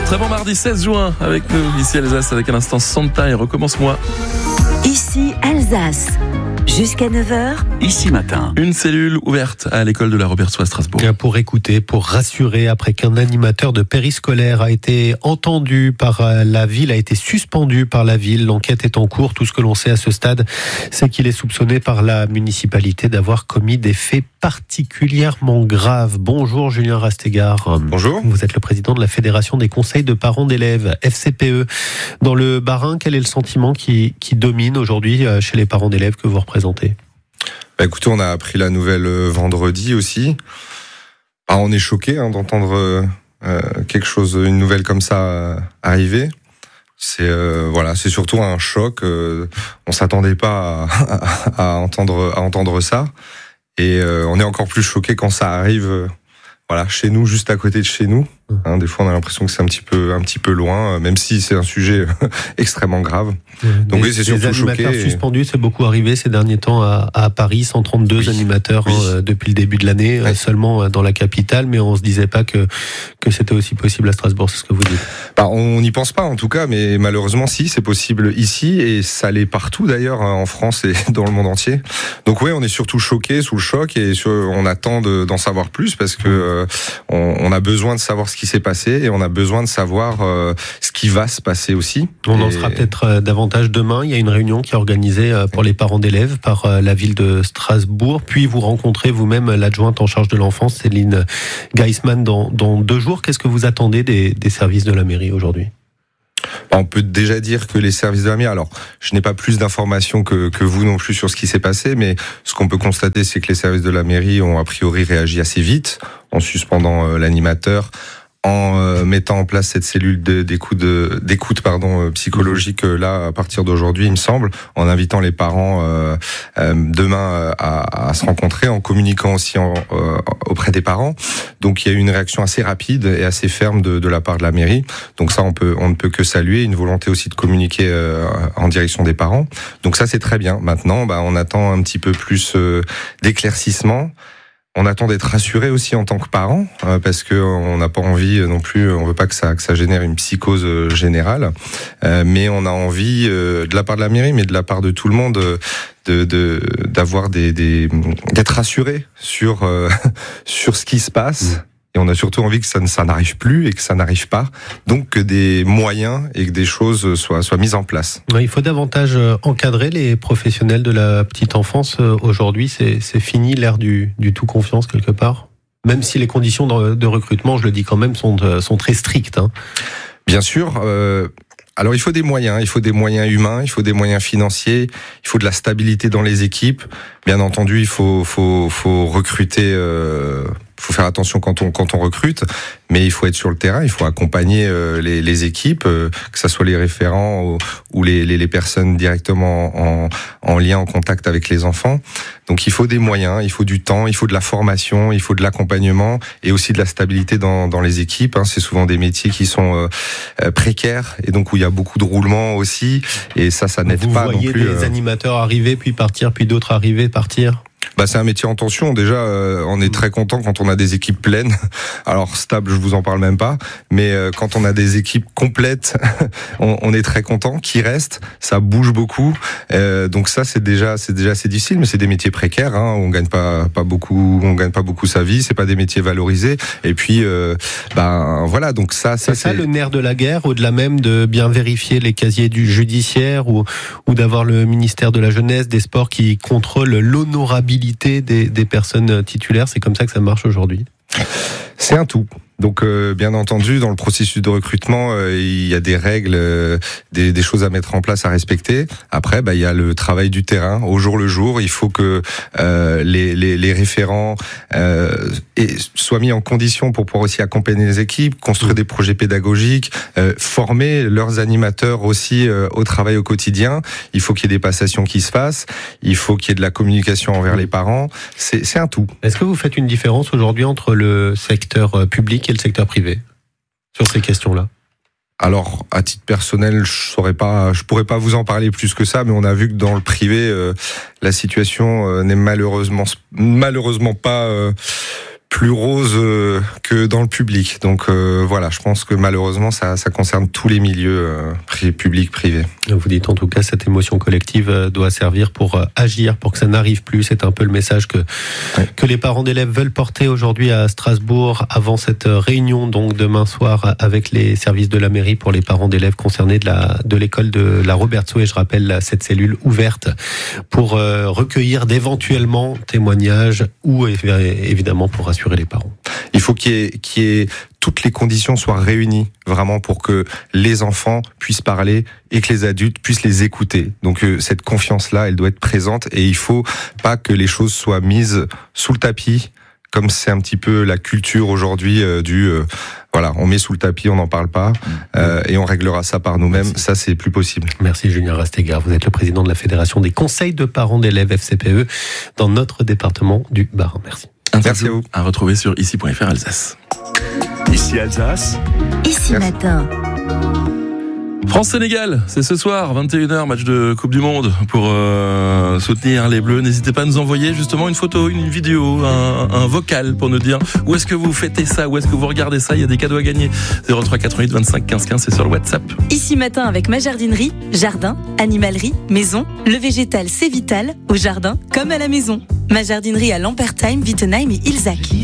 Très bon mardi 16 juin avec nous, ici Alsace, avec à l'instant Santa et Recommence-moi. Ici Alsace. Jusqu'à 9h. Ici matin. Une cellule ouverte à l'école de la Robertsau à Strasbourg. Pour écouter, pour rassurer, après qu'un animateur de périscolaire a été entendu par la ville, a été suspendu par la ville. L'enquête est en cours. Tout ce que l'on sait à ce stade, c'est qu'il est soupçonné par la municipalité d'avoir commis des faits particulièrement graves. Bonjour Julien Rastegard. Bonjour. Vous êtes le président de la Fédération des conseils de parents d'élèves, FCPE. Dans le Bas-Rhin, quel est le sentiment qui domine aujourd'hui chez les parents d'élèves que vous représentez ? Écoutez, on a appris la nouvelle vendredi aussi. On est choqués d'entendre quelque chose, une nouvelle comme ça arriver. C'est surtout un choc. On s'attendait pas à entendre ça, et on est encore plus choqués quand ça arrive. Chez nous, juste à côté de chez nous. Des fois, on a l'impression que c'est un petit peu loin, même si c'est un sujet extrêmement grave. Donc oui, c'est surtout choqué. Les animateurs suspendus, c'est beaucoup arrivé ces derniers temps à Paris, 132 animateurs depuis le début de l'année, seulement dans la capitale, mais on se disait pas que c'était aussi possible à Strasbourg, c'est ce que vous dites. On n'y pense pas en tout cas, mais malheureusement si, c'est possible ici, et ça l'est partout d'ailleurs, en France et dans le monde entier. Donc oui, on est surtout choqués, sous le choc, et on attend d'en savoir plus, parce que on a besoin de savoir ce qui s'est passé, et on a besoin de savoir ce qui va se passer aussi. On en sera peut-être davantage demain. Il y a une réunion qui est organisée pour les parents d'élèves par la ville de Strasbourg. Puis vous rencontrez vous-même l'adjointe en charge de l'enfance, Céline Geisman, dans 2 jours. Qu'est-ce que vous attendez des services de la mairie aujourd'hui ? On peut déjà dire que les services de la mairie, alors je n'ai pas plus d'informations que vous non plus sur ce qui s'est passé, mais ce qu'on peut constater, c'est que les services de la mairie ont a priori réagi assez vite, en suspendant l'animateur, en mettant en place cette cellule d'écoute psychologique là à partir d'aujourd'hui, il me semble, en invitant les parents demain à se rencontrer, en communiquant aussi auprès des parents. Donc il y a eu une réaction assez rapide et assez ferme de la part de la mairie. Donc ça, on ne peut que saluer, une volonté aussi de communiquer en direction des parents. Donc ça, c'est très bien. Maintenant, on attend un petit peu plus d'éclaircissement. On attend d'être rassuré aussi en tant que parent, parce que on n'a pas envie non plus, on veut pas que ça génère une psychose générale, mais on a envie de la part de la mairie, mais de la part de tout le monde, d'avoir d'être rassuré sur ce qui se passe. Et on a surtout envie que ça n'arrive plus et que ça n'arrive pas. Donc que des moyens et que des choses soient mises en place. Il faut davantage encadrer les professionnels de la petite enfance. Aujourd'hui, c'est fini l'ère du tout confiance quelque part. Même si les conditions de recrutement, je le dis quand même, sont très strictes. Bien sûr. Alors il faut des moyens humains, il faut des moyens financiers, il faut de la stabilité dans les équipes. Bien entendu, il faut recruter. Faut faire attention quand on recrute, mais il faut être sur le terrain, il faut accompagner les équipes, que ça soit les référents ou les personnes directement en lien, en contact avec les enfants. Donc il faut des moyens, il faut du temps, il faut de la formation, il faut de l'accompagnement et aussi de la stabilité dans les équipes. C'est souvent des métiers qui sont précaires et donc où il y a beaucoup de roulement aussi, et ça n'aide pas non plus. Vous voyez des animateurs arriver puis partir, puis d'autres arriver, partir ? C'est un métier en tension. Déjà, on est très content quand on a des équipes pleines. Alors stable, je vous en parle même pas. Mais quand on a des équipes complètes, on est très content. Qui restent, ça bouge beaucoup. Donc ça, c'est déjà assez difficile. Mais c'est des métiers précaires. On gagne pas beaucoup. On gagne pas beaucoup sa vie. C'est pas des métiers valorisés. Et puis, voilà. Donc ça, c'est ça le nerf de la guerre. Au-delà même de bien vérifier les casiers du judiciaire ou d'avoir le ministère de la Jeunesse, des Sports qui contrôle l'honorabilité des personnes titulaires. C'est comme ça que ça marche aujourd'hui. C'est un tout. Donc bien entendu, dans le processus de recrutement, il y a des règles, des choses à mettre en place, à respecter. Après, il y a le travail du terrain, au jour le jour. Il faut que les référents soient mis en condition pour pouvoir aussi accompagner les équipes, construire des projets pédagogiques, former leurs animateurs aussi au travail au quotidien. Il faut qu'il y ait des passations qui se fassent. Il faut qu'il y ait de la communication envers les parents. C'est un tout. Est-ce que vous faites une différence aujourd'hui entre le secteur public et le secteur privé sur ces questions-là? Alors, à titre personnel, je pourrais pas vous en parler plus que ça, mais on a vu que dans le privé, la situation n'est malheureusement pas plus rose que dans le public. Donc voilà, je pense que malheureusement ça concerne tous les milieux publics, privés. Vous dites en tout cas cette émotion collective doit servir pour agir, pour que ça n'arrive plus. C'est un peu le message que les parents d'élèves veulent porter aujourd'hui à Strasbourg avant cette réunion donc demain soir avec les services de la mairie pour les parents d'élèves concernés de l'école de la Robertso. Et je rappelle cette cellule ouverte pour recueillir d'éventuellement témoignages ou évidemment pour rassurer les parents. Il faut qu'il y ait toutes les conditions soient réunies vraiment pour que les enfants puissent parler et que les adultes puissent les écouter. Donc cette confiance-là, elle doit être présente et il faut pas que les choses soient mises sous le tapis, comme c'est un petit peu la culture aujourd'hui voilà, on met sous le tapis, on n'en parle pas et on réglera ça par nous-mêmes. Merci. Ça, c'est plus possible. Merci Julien Rastegard. Vous êtes le président de la Fédération des conseils de parents d'élèves FCPE dans notre département du Bas-Rhin. Merci. Merci à vous. À retrouver sur ici.fr Alsace. Ici Alsace. Ici matin. France-Sénégal, c'est ce soir, 21h, match de Coupe du Monde pour soutenir les Bleus. N'hésitez pas à nous envoyer justement une photo, une vidéo, un vocal pour nous dire où est-ce que vous fêtez ça, où est-ce que vous regardez ça. Il y a des cadeaux à gagner. 03 88 25 15 15, c'est sur le WhatsApp. Ici matin avec ma jardinerie, jardin, animalerie, maison. Le végétal, c'est vital, au jardin comme à la maison. Ma jardinerie à Lampertheim, Wittenheim et Ilzac.